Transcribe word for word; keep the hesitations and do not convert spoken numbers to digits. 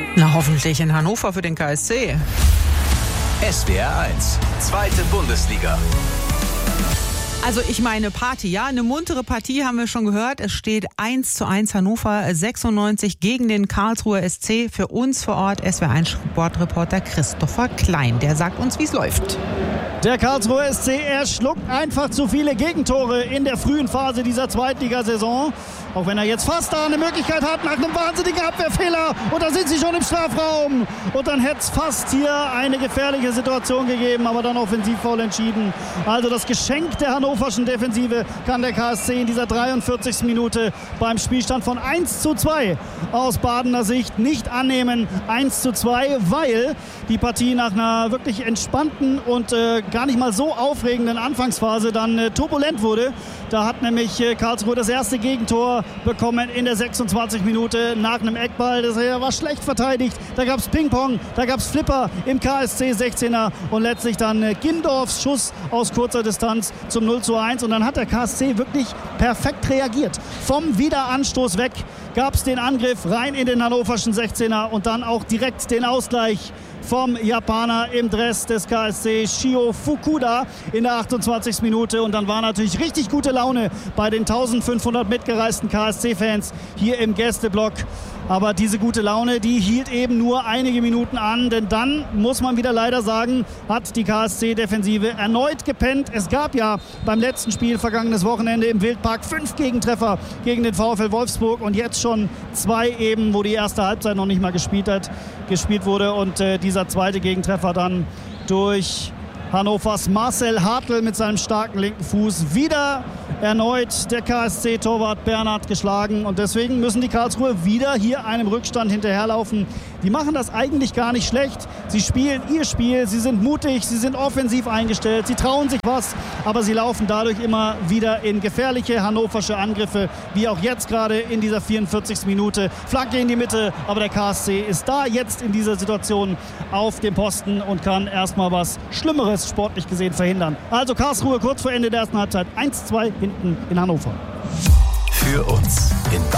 Na, hoffentlich in Hannover für den K S C. S W R eins, zweite Bundesliga. Also ich meine Party, ja, eine muntere Partie haben wir schon gehört. Es steht eins zu eins Hannover sechsundneunzig gegen den Karlsruher S C. Für uns vor Ort S W R eins Sportreporter Christopher Klein. Der sagt uns, wie es läuft. Der Karlsruher S C, er schluckt einfach zu viele Gegentore in der frühen Phase dieser Zweitligasaison. Auch wenn er jetzt fast da eine Möglichkeit hat nach einem wahnsinnigen Abwehrfehler. Und da sind sie schon im Strafraum. Und dann hätte es fast hier eine gefährliche Situation gegeben, aber dann offensivfoul entschieden. Also das Geschenk der hannoverschen Defensive kann der K S C in dieser dreiundvierzigsten Minute beim Spielstand von eins zu zwei aus Badener Sicht nicht annehmen. eins zu zwei, weil die Partie nach einer wirklich entspannten und äh, gar nicht mal so aufregenden Anfangsphase dann äh, turbulent wurde. Da hat nämlich äh, Karlsruhe das erste Gegentor bekommen in der sechsundzwanzigsten Minute nach einem Eckball. Das war schlecht verteidigt. Da gab es Ping-Pong, da gab es Flipper im K S C sechzehner und letztlich dann äh, Gindorfs Schuss aus kurzer Distanz zum null zu eins. Und dann hat der K S C wirklich perfekt reagiert. Vom Wiederanstoß weg gab es den Angriff rein in den hannoverschen sechzehner und dann auch direkt den Ausgleich vom Japaner im Dress des K S C, Shio Fukuda, in der achtundzwanzigsten Minute. Und dann war natürlich richtig gute Laune bei den eintausendfünfhundert mitgereisten K S C-Fans hier im Gästeblock. Aber diese gute Laune, die hielt eben nur einige Minuten an, denn dann, muss man wieder leider sagen, hat die K S C-Defensive erneut gepennt. Es gab ja beim letzten Spiel vergangenes Wochenende im Wildpark fünf Gegentreffer gegen den VfL Wolfsburg und jetzt schon zwei eben, wo die erste Halbzeit noch nicht mal gespielt hat, gespielt wurde. Und äh, dieser zweite Gegentreffer dann durch Hannovers Marcel Hartl mit seinem starken linken Fuß. Wieder erneut der K S C-Torwart Bernhard geschlagen. Und deswegen müssen die Karlsruher wieder hier einem Rückstand hinterherlaufen. Die machen das eigentlich gar nicht schlecht. Sie spielen ihr Spiel, sie sind mutig, sie sind offensiv eingestellt, sie trauen sich was, aber sie laufen dadurch immer wieder in gefährliche hannoversche Angriffe, wie auch jetzt gerade in dieser vierundvierzigsten Minute. Flanke in die Mitte, aber der K S C ist da jetzt in dieser Situation auf dem Posten und kann erstmal was Schlimmeres sportlich gesehen verhindern. Also Karlsruhe kurz vor Ende der ersten Halbzeit eins zu zwei hinten in Hannover. Für uns in